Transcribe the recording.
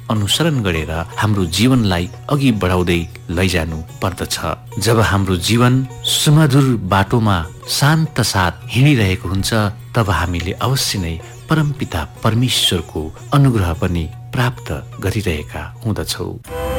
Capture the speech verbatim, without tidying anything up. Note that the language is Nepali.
अनुसरण गरेर हाम्रो जीवनलाई अघि बढाउँदै लैजानु पर्दछ। जब हाम्रो जीवन सुमधुर बाटोमा शान्त साथ हिँडिरहेको हुन्छ तब हामीले अवश्य नै परमपिता परमेश्वरको अनुग्रह पनि प्राप्त गरिरहेका हुँदछौँ।